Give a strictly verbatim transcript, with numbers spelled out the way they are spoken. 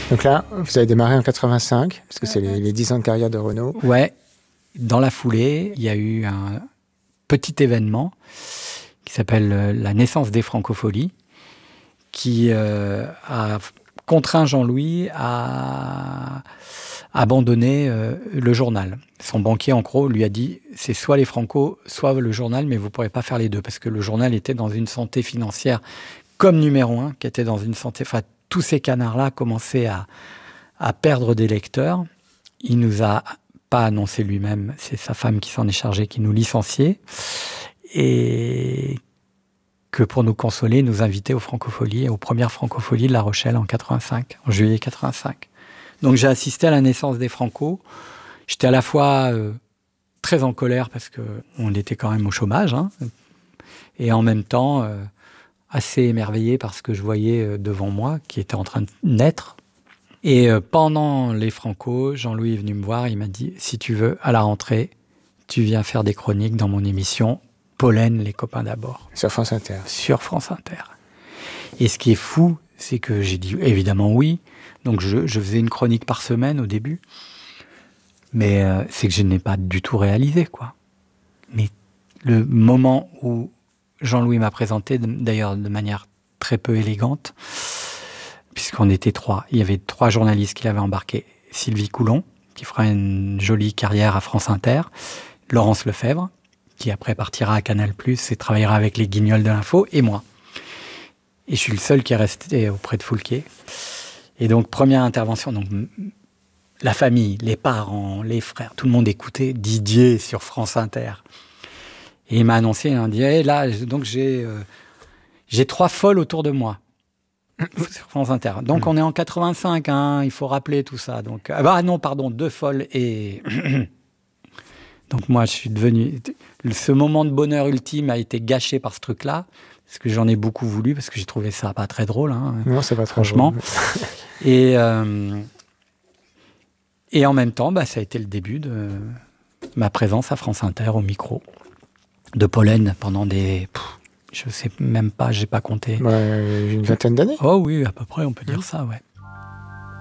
Donc là, vous avez démarré en quatre-vingt-cinq, parce que c'est les, les dix ans de carrière de Renaud. Ouais. Dans la foulée, il y a eu un petit événement qui s'appelle la naissance des Francopholies, qui euh, a contraint Jean-Louis à abandonner euh, le journal. Son banquier, en gros, lui a dit « c'est soit les Franco, soit le journal, mais vous ne pourrez pas faire les deux », parce que le journal était dans une santé financière comme numéro un, qui était dans une santé... Enfin, tous ces canards-là commençaient à, à perdre des lecteurs. Il nous a pas annoncé lui-même, c'est sa femme qui s'en est chargée, qui nous licenciait, et que pour nous consoler, nous invitait aux Francopholies, aux premières Francopholies de La Rochelle en quatre-vingt-cinq, en juillet quatre-vingt-cinq. Donc j'ai assisté à la naissance des Franco. J'étais à la fois euh, très en colère parce qu'on était quand même au chômage, hein, et en même temps euh, assez émerveillé par ce que je voyais euh, devant moi, qui était en train de naître. Et euh, pendant les Franco, Jean-Louis est venu me voir, il m'a dit « Si tu veux, à la rentrée, tu viens faire des chroniques dans mon émission Pollen, les copains d'abord. » Sur France Inter. Sur France Inter. Et ce qui est fou, c'est que j'ai dit évidemment oui. Donc je, je faisais une chronique par semaine au début. Mais euh, c'est que je n'ai pas du tout réalisé, quoi. Mais le moment où Jean-Louis m'a présenté, d'ailleurs de manière très peu élégante, puisqu'on était trois. Il y avait trois journalistes qui l'avaient embarqué. Sylvie Coulon, qui fera une jolie carrière à France Inter. Laurence Lefebvre, qui après partira à Canal plus, et travaillera avec les Guignols de l'info, et moi. Et je suis le seul qui est resté auprès de Foulquier. Et donc, première intervention, donc, la famille, les parents, les frères, tout le monde écoutait Didier sur France Inter. Et il m'a annoncé, il m'a dit, hey, là, donc j'ai, euh, j'ai trois folles autour de moi. Sur France Inter. Donc mmh. on est en quatre-vingt-cinq, hein, il faut rappeler tout ça. Donc, ah bah non, pardon, deux folles et... Donc moi, je suis devenu... Ce moment de bonheur ultime a été gâché par ce truc-là, parce que j'en ai beaucoup voulu, parce que j'ai trouvé ça pas très drôle. Hein, non, c'est pas très franchement. drôle. et, euh, et en même temps, bah, ça a été le début de ma présence à France Inter, au micro, de Pollen, pendant des... Pff, je sais même pas, j'ai pas compté. Ouais, une vingtaine d'années. Oh oui, à peu près, on peut dire mmh. ça, ouais.